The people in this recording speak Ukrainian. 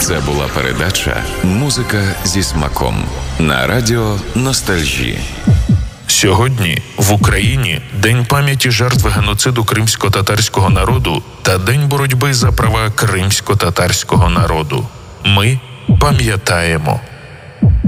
Це була передача «Музика зі смаком» на радіо Ностальжі. Сьогодні в Україні День пам'яті жертв геноциду кримсько-татарського народу та День боротьби за права кримсько-татарського народу. Ми пам'ятаємо.